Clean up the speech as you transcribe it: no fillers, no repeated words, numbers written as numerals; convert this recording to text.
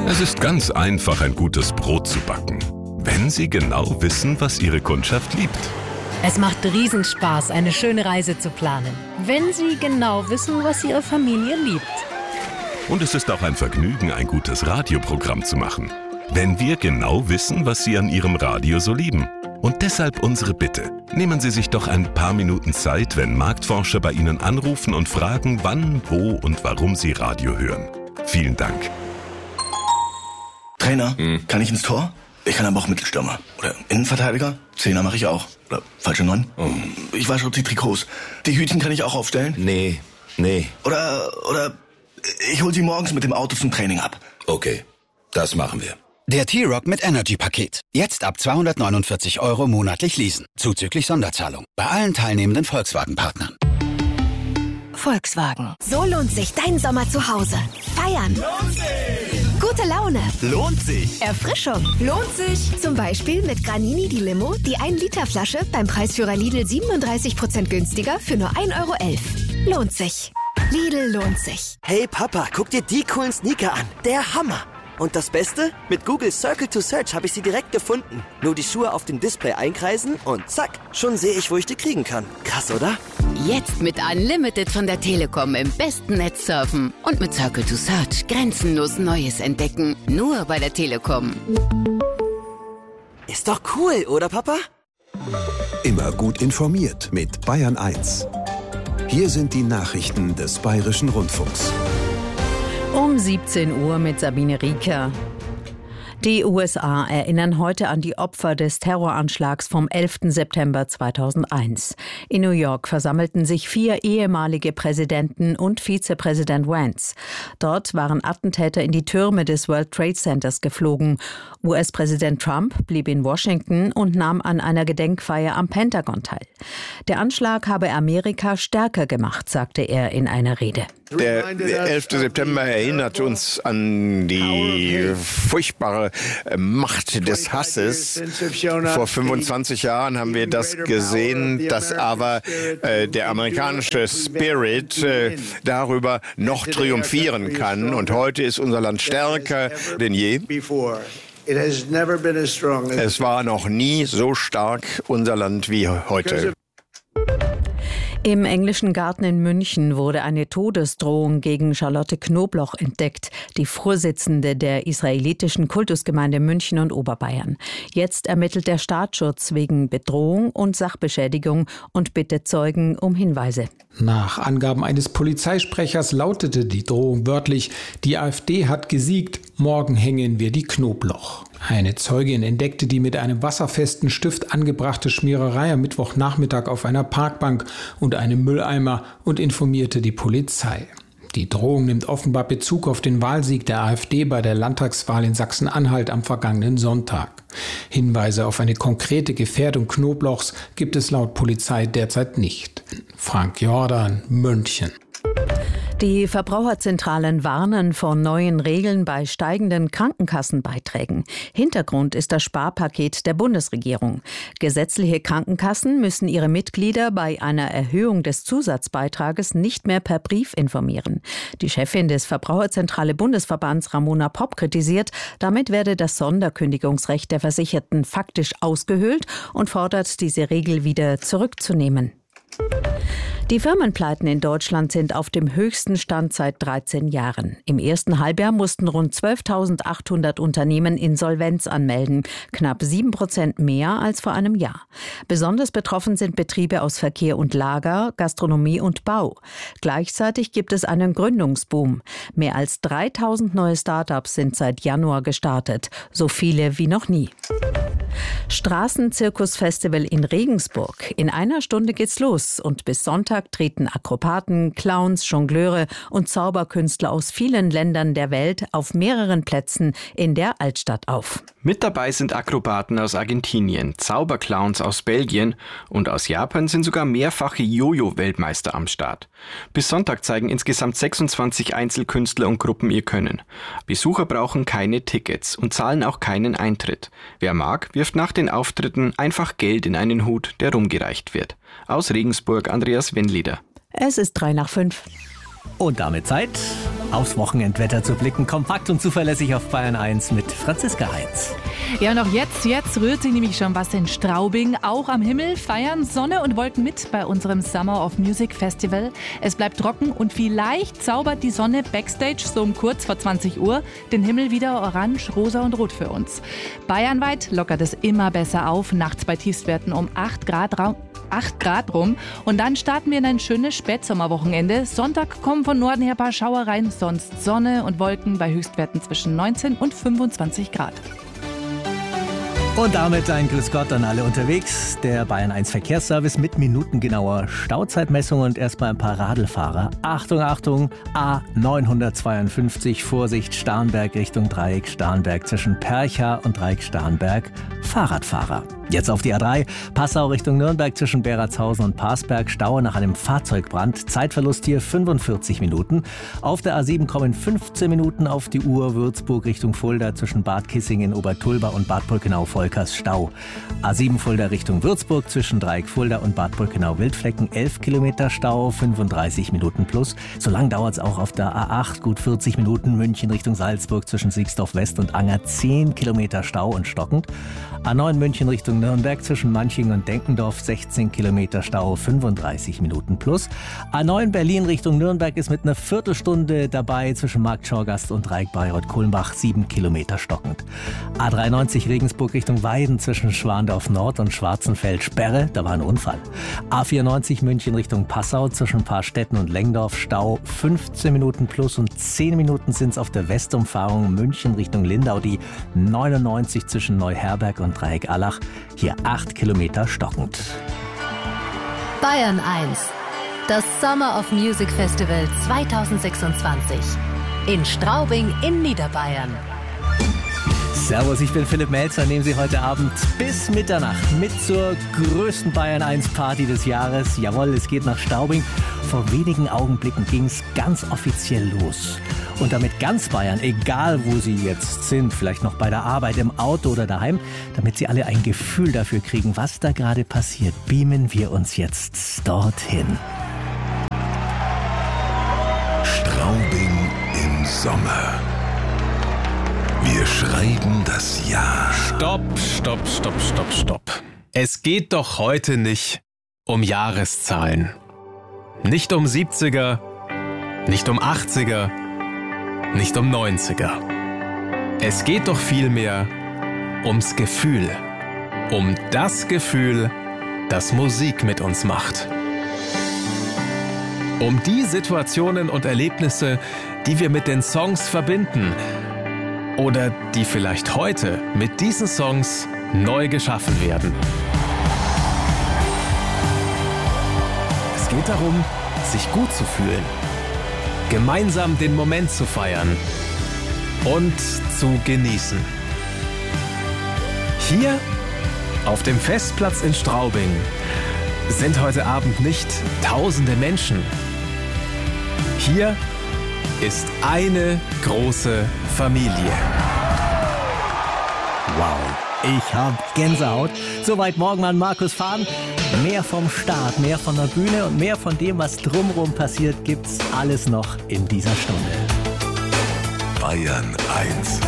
Es ist ganz einfach, ein gutes Brot zu backen, wenn Sie genau wissen, was Ihre Kundschaft liebt. Es macht Riesenspaß, eine schöne Reise zu planen, wenn Sie genau wissen, was Ihre Familie liebt. Und es ist auch ein Vergnügen, ein gutes Radioprogramm zu machen, wenn wir genau wissen, was Sie an Ihrem Radio so lieben. Und deshalb unsere Bitte. Nehmen Sie sich doch ein paar Minuten Zeit, wenn Marktforscher bei Ihnen anrufen und fragen, wann, wo und warum Sie Radio hören. Vielen Dank. Trainer, kann ich ins Tor? Ich kann aber auch Mittelstürmer. Oder Innenverteidiger? Zehner mache ich auch. Oder falsche 9? Ich wasche auch die Trikots. Die Hütchen kann ich auch aufstellen? Nee. Oder ich hol sie morgens mit dem Auto zum Training ab. Okay, das machen wir. Der T-Rock mit Energy-Paket. Jetzt ab 249 € monatlich leasen. Zuzüglich Sonderzahlung. Bei allen teilnehmenden Volkswagen-Partnern. Volkswagen. So lohnt sich dein Sommer zu Hause. Feiern. Lohnt sich. Gute Laune. Lohnt sich. Erfrischung. Lohnt sich. Zum Beispiel mit Granini die Limo, die 1-Liter-Flasche beim Preisführer Lidl 37% günstiger für nur 1,11 €. Lohnt sich. Lidl lohnt sich. Hey Papa, guck dir die coolen Sneaker an. Der Hammer. Und das Beste? Mit Google Circle to Search habe ich sie direkt gefunden. Nur die Schuhe auf dem Display einkreisen und zack, schon sehe ich, wo ich die kriegen kann. Krass, oder? Jetzt mit Unlimited von der Telekom im besten Netz surfen. Und mit Circle to Search grenzenlos Neues entdecken. Nur bei der Telekom. Ist doch cool, oder Papa? Immer gut informiert mit Bayern 1. Hier sind die Nachrichten des Bayerischen Rundfunks. Um 17 Uhr mit Sabine Rieker. Die USA erinnern heute an die Opfer des Terroranschlags vom 11. September 2001. In New York versammelten sich 4 ehemalige Präsidenten und Vizepräsident Vance. Dort waren Attentäter in die Türme des World Trade Centers geflogen. US-Präsident Trump blieb in Washington und nahm an einer Gedenkfeier am Pentagon teil. Der Anschlag habe Amerika stärker gemacht, sagte er in einer Rede. Der 11. September erinnert uns an die furchtbare Macht des Hasses. Vor 25 Jahren haben wir das gesehen, dass aber der amerikanische Spirit darüber noch triumphieren kann. Und heute ist unser Land stärker denn je. Es war noch nie so stark unser Land wie heute. Im Englischen Garten in München wurde eine Todesdrohung gegen Charlotte Knobloch entdeckt, die Vorsitzende der israelitischen Kultusgemeinde München und Oberbayern. Jetzt ermittelt der Staatsschutz wegen Bedrohung und Sachbeschädigung und bittet Zeugen um Hinweise. Nach Angaben eines Polizeisprechers lautete die Drohung wörtlich: Die AfD hat gesiegt, morgen hängen wir die Knobloch. Eine Zeugin entdeckte die mit einem wasserfesten Stift angebrachte Schmiererei am Mittwochnachmittag auf einer Parkbank und einem Mülleimer und informierte die Polizei. Die Drohung nimmt offenbar Bezug auf den Wahlsieg der AfD bei der Landtagswahl in Sachsen-Anhalt am vergangenen Sonntag. Hinweise auf eine konkrete Gefährdung Knoblochs gibt es laut Polizei derzeit nicht. Frank Jordan, München. Die Verbraucherzentralen warnen vor neuen Regeln bei steigenden Krankenkassenbeiträgen. Hintergrund ist das Sparpaket der Bundesregierung. Gesetzliche Krankenkassen müssen ihre Mitglieder bei einer Erhöhung des Zusatzbeitrages nicht mehr per Brief informieren. Die Chefin des Verbraucherzentrale Bundesverbands Ramona Popp kritisiert, damit werde das Sonderkündigungsrecht der Versicherten faktisch ausgehöhlt und fordert, diese Regel wieder zurückzunehmen. Die Firmenpleiten in Deutschland sind auf dem höchsten Stand seit 13 Jahren. Im ersten Halbjahr mussten rund 12.800 Unternehmen Insolvenz anmelden, knapp 7% mehr als vor einem Jahr. Besonders betroffen sind Betriebe aus Verkehr und Lager, Gastronomie und Bau. Gleichzeitig gibt es einen Gründungsboom. Mehr als 3.000 neue Start-ups sind seit Januar gestartet, so viele wie noch nie. Straßenzirkusfestival in Regensburg. In einer Stunde geht's los und bis Sonntag treten Akrobaten, Clowns, Jongleure und Zauberkünstler aus vielen Ländern der Welt auf mehreren Plätzen in der Altstadt auf. Mit dabei sind Akrobaten aus Argentinien, Zauberclowns aus Belgien und aus Japan sind sogar mehrfache Jojo-Weltmeister am Start. Bis Sonntag zeigen insgesamt 26 Einzelkünstler und Gruppen ihr Können. Besucher brauchen keine Tickets und zahlen auch keinen Eintritt. Wer mag, wirft nach den Auftritten einfach Geld in einen Hut, der rumgereicht wird. Aus Regensburg, Andreas Wennleder. Es ist 5:03. Und damit Zeit aufs Wochenendwetter zu blicken. Kompakt und zuverlässig auf Bayern 1 mit Franziska Heinz. Ja, und auch jetzt rührt sich nämlich schon was in Straubing. Auch am Himmel feiern Sonne und Wolken mit bei unserem Summer of Music Festival. Es bleibt trocken und vielleicht zaubert die Sonne backstage so um kurz vor 20 Uhr den Himmel wieder orange, rosa und rot für uns. Bayernweit lockert es immer besser auf, nachts bei Tiefstwerten um 8 Grad rum. Und dann starten wir in ein schönes Spätsommerwochenende. Sonntag kommen von Norden her ein paar Schauer rein, sonst Sonne und Wolken bei Höchstwerten zwischen 19 und 25 Grad. Und damit ein Grüß Gott an alle unterwegs. Der Bayern 1 Verkehrsservice mit minutengenauer Stauzeitmessung und erstmal ein paar Radlfahrer. Achtung, Achtung, A952, Vorsicht, Starnberg Richtung Dreieck Starnberg zwischen Percha und Dreieck Starnberg. Fahrradfahrer. Jetzt auf die A3, Passau Richtung Nürnberg zwischen Beratshausen und Parsberg, Stau nach einem Fahrzeugbrand, Zeitverlust hier 45 Minuten. Auf der A7 kommen 15 Minuten auf die Uhr, Würzburg Richtung Fulda zwischen Bad Kissingen, Obertulba und Bad Brückenau-Volkers Stau. A7 Fulda Richtung Würzburg zwischen Dreieck Fulda und Bad Brückenau-Wildflecken 11 Kilometer Stau, 35 Minuten plus. So lang dauert es auch auf der A8, gut 40 Minuten, München Richtung Salzburg zwischen Siegsdorf West und Anger 10 Kilometer Stau und stockend. A9 München Richtung Nürnberg zwischen Manching und Denkendorf 16 Kilometer Stau, 35 Minuten plus. A9 Berlin Richtung Nürnberg ist mit einer Viertelstunde dabei zwischen Marktschorgast und Dreieck Bayreuth-Kulmbach 7 Kilometer stockend. A93 Regensburg Richtung Weiden zwischen Schwandorf Nord und Schwarzenfeld Sperre, da war ein Unfall. A94 München Richtung Passau zwischen Paarstetten und Lengdorf Stau 15 Minuten plus und 10 Minuten sind es auf der Westumfahrung München Richtung Lindau, die 99 zwischen Neuherberg und Dreieck Allach, hier 8 Kilometer stockend. Bayern 1, das Summer of Music Festival 2026 in Straubing in Niederbayern. Servus, ich bin Philipp Melzer, nehmen Sie heute Abend bis Mitternacht mit zur größten Bayern 1 Party des Jahres. Jawohl, es geht nach Straubing. Vor wenigen Augenblicken ging es ganz offiziell los. Und damit ganz Bayern, egal wo Sie jetzt sind, vielleicht noch bei der Arbeit, im Auto oder daheim, damit Sie alle ein Gefühl dafür kriegen, was da gerade passiert, beamen wir uns jetzt dorthin. Straubing im Sommer. Wir schreiben das Jahr. Stopp. Es geht doch heute nicht um Jahreszahlen. Nicht um 70er, nicht um 80er, nicht um 90er. Es geht doch vielmehr ums Gefühl. Um das Gefühl, das Musik mit uns macht. Um die Situationen und Erlebnisse, die wir mit den Songs verbinden. Oder die vielleicht heute mit diesen Songs neu geschaffen werden. Es geht darum, sich gut zu fühlen, gemeinsam den Moment zu feiern und zu genießen. Hier auf dem Festplatz in Straubing sind heute Abend nicht tausende Menschen. Hier ist eine große Familie. Wow, ich hab Gänsehaut. Soweit morgen an Markus Fahn. Mehr vom Start, mehr von der Bühne und mehr von dem, was drumherum passiert, gibt's alles noch in dieser Stunde. Bayern 1